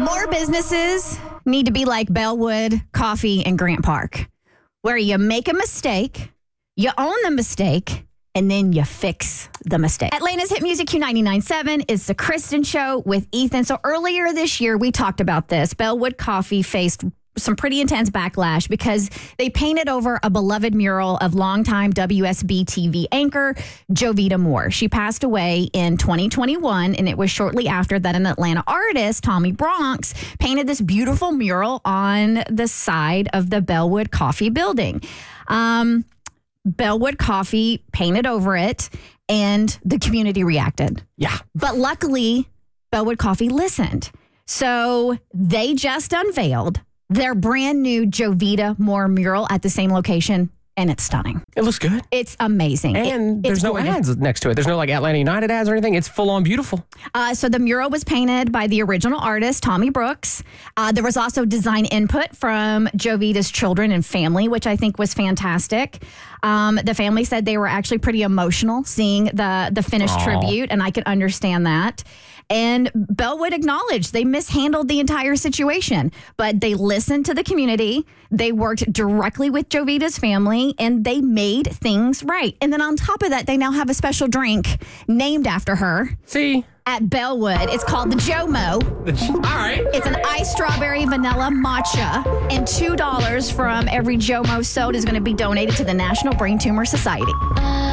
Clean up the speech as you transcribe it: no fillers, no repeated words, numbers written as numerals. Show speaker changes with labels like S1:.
S1: More businesses need to be like Bellwood Coffee in Grant Park, where you make a mistake, you own the mistake, and then you fix the mistake. Atlanta's Hit Music Q99.7 is the Kristen Show with Ethan. So earlier this year, we talked about this. Bellwood Coffee faced some pretty intense backlash because they painted over a beloved mural of longtime WSB TV anchor Jovita Moore. She passed away in 2021, and it was shortly after that an Atlanta artist, Tommy Bronx, painted this beautiful mural on the side of the Bellwood Coffee building. Bellwood Coffee painted over it, and the community reacted.
S2: Yeah.
S1: But luckily, Bellwood Coffee listened. So they just unveiled their brand new Jovita Moore mural at the same location, and it's stunning.
S2: It looks good.
S1: It's amazing.
S2: And there's no ads next to it. There's no like Atlanta United ads or anything. It's full on beautiful.
S1: So the mural was painted by the original artist, Tommy Brooks. There was also design input from Jovita's children and family, which I think was fantastic. The family said they were actually pretty emotional seeing the finished tribute, and I could understand that. And Bellwood acknowledged they mishandled the entire situation, but they listened to the community. They worked directly with Jovita's family, and they made things right. And then on top of that, they now have a special drink named after her.
S2: See?
S1: At Bellwood. It's called the Jomo.
S2: All right.
S1: It's an iced strawberry vanilla matcha, and $2 from every Jomo sold is going to be donated to the National Brain Tumor Society.